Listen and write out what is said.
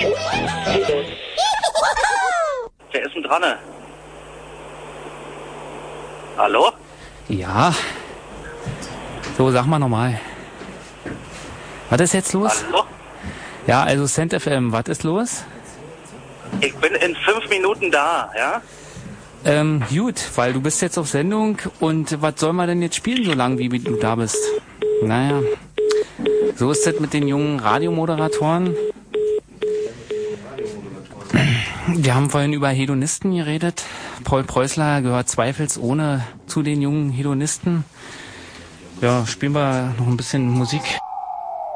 Wer ist denn dran? Hallo? Ja. So, sag mal nochmal. Was ist jetzt los? Hallo? Ja, also Cent FM, was ist los? Ich bin in 5 Minuten da, ja? Gut, weil du bist jetzt auf Sendung und was soll man denn jetzt spielen, so lange wie du da bist? Naja, so ist das mit den jungen Radiomoderatoren. Wir haben vorhin über Hedonisten geredet. Paul Preußler gehört zweifelsohne zu den jungen Hedonisten. Ja, spielen wir noch ein bisschen Musik.